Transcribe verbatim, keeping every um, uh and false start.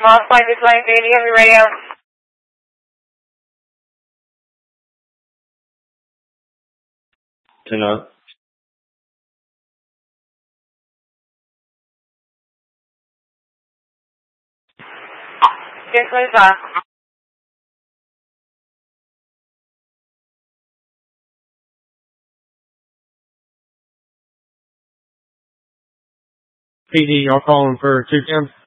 Modify this line, do you have your radio? Turn on. Yes, what is that? P D, y'all calling for two ten?